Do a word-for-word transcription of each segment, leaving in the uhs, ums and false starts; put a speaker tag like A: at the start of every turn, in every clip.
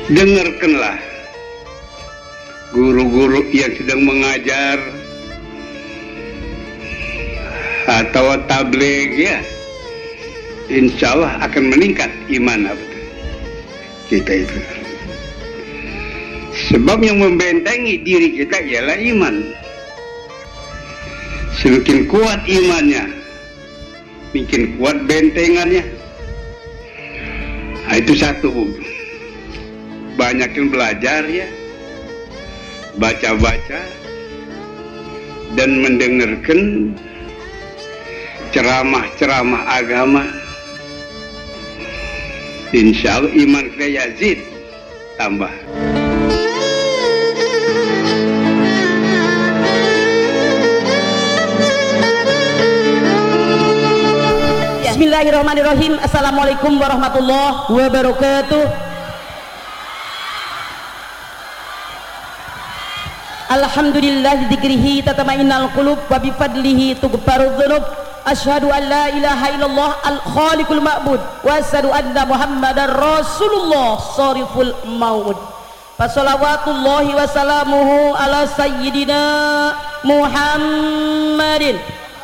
A: dengarkanlah guru-guru yang sedang mengajar atau tabligh, ya, insya Allah akan meningkat iman kita itu. Sebab yang membentengi diri kita ialah iman. Semakin kuat imannya, makin kuat bentengannya. Nah, itu satu. Banyakin belajar, ya, baca-baca dan mendengarkan ceramah-ceramah agama. Insya Allah iman kita yazid, tambah.
B: Bismillahirrahmanirrahim. Assalamualaikum warahmatullahi wabarakatuh. Alhamdulillah dzikrihi tatma'innul qulub wa bi fadlihi tughfarudz dzunub. Asyhadu an la ilaha illallah al-khaliqul ma'bud wa asyhadu anna muhammadar rasulullah shariful maud. Fassalawatullahi wa salamuhu ala sayyidina Muhammadin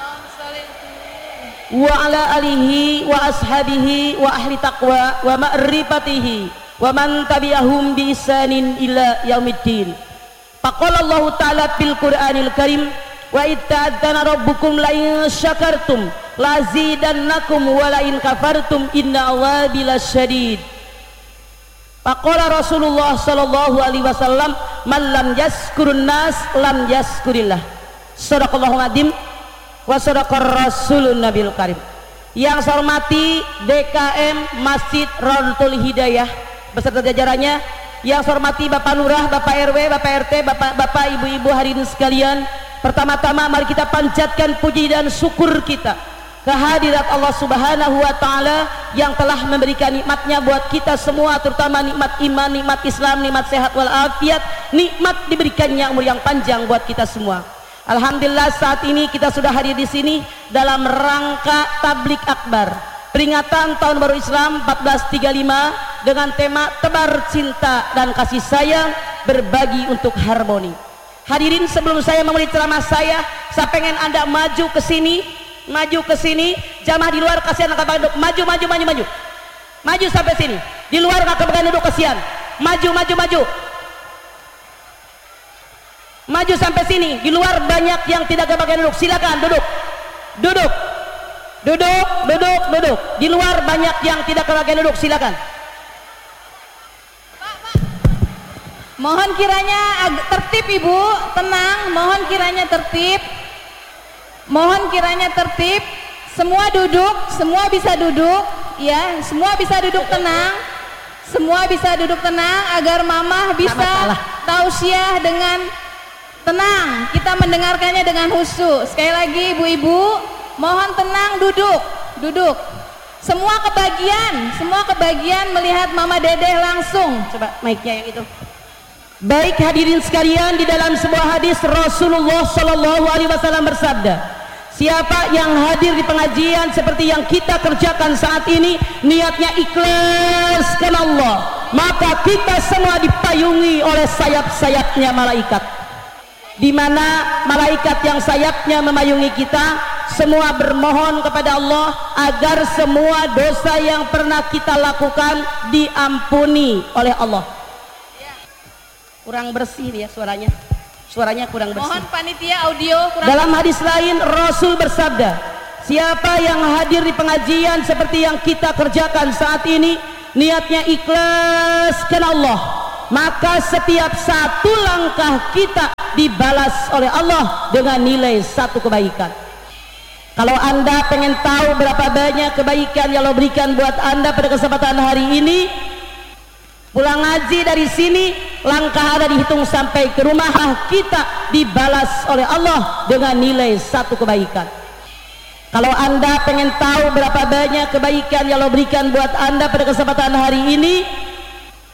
B: wa ala alihi wa ashabihi wa ahli taqwa wa ma'rifatihi wa man tabi'ahum bi ihsanin ila yaumiddin. Faqala Allah ta'ala fil Qur'anil Karim wa itta'adzana rabbukum la in syakartum lazidannakum wa la in kafartum inna 'adzabi lasyadid. Faqala Rasulullah sallallahu alaihi wasallam man lam yaskurun nas lam yaskurillah. Shadaqallahul adzim wa sadaqar rasulun nabil karim. Yang saya hormati D K M Masjid Rawdatul Hidayah beserta jajarannya, yang saya hormati Bapak Lurah, Bapak R W, Bapak R T, Bapak Bapak Ibu-ibu hadirin sekalian, pertama-tama mari kita panjatkan puji dan syukur kita kehadirat Allah Subhanahu wa taala yang telah memberikan nikmatnya buat kita semua, terutama nikmat iman, nikmat Islam, nikmat sehat wal afiat, nikmat diberikannya umur yang panjang buat kita semua. Alhamdulillah saat ini kita sudah hadir di sini dalam rangka tablik akbar peringatan tahun baru Islam empat belas tiga puluh lima dengan tema tebar cinta dan kasih sayang, berbagi untuk harmoni. Hadirin, sebelum saya memulai ceramah saya, saya pengen Anda maju ke sini, maju ke sini. Jamaah di luar kasihan angkat badan duduk, maju maju maju maju. Maju sampai sini. Di luar angkat badan duduk kasihan. Maju maju maju. Maju sampai sini. Di luar banyak yang tidak kebagian duduk. Silakan duduk. Duduk. Duduk, duduk, duduk. Di luar banyak yang tidak kebagian duduk. Silakan.
C: Mohon kiranya tertib Ibu, tenang. Mohon kiranya tertib. Mohon kiranya tertib. Semua duduk, semua bisa duduk, ya. Semua bisa duduk tenang. Semua bisa duduk tenang agar Mamah bisa tausiah dengan tenang. Kita mendengarkannya dengan khusyuk. Sekali lagi ibu-ibu, mohon tenang, duduk, duduk. Semua kebagian, semua kebagian melihat Mama Dedeh langsung.
B: Coba mic-nya yang itu. Baik hadirin sekalian, di dalam sebuah hadis Rasulullah Shallallahu Alaihi Wasallam bersabda, siapa yang hadir di pengajian seperti yang kita kerjakan saat ini, niatnya ikhlas karena Allah, maka kita semua dipayungi oleh sayap-sayapnya malaikat, di mana malaikat yang sayapnya memayungi kita semua bermohon kepada Allah agar semua dosa yang pernah kita lakukan diampuni oleh Allah. Kurang bersih ya suaranya, suaranya kurang bersih.
C: Mohon panitia audio kurang.
B: Dalam hadis lain Rasul bersabda, siapa yang hadir di pengajian seperti yang kita kerjakan saat ini, niatnya ikhlas karena Allah, maka setiap satu langkah kita dibalas oleh Allah dengan nilai satu kebaikan. Kalau Anda pengen tahu berapa banyak kebaikan yang Allah berikan buat Anda pada kesempatan hari ini, pulang ngaji dari sini, langkah Anda dihitung sampai ke rumah kita dibalas oleh Allah dengan nilai satu kebaikan. Kalau Anda pengen tahu berapa banyak kebaikan yang Allah berikan buat Anda pada kesempatan hari ini,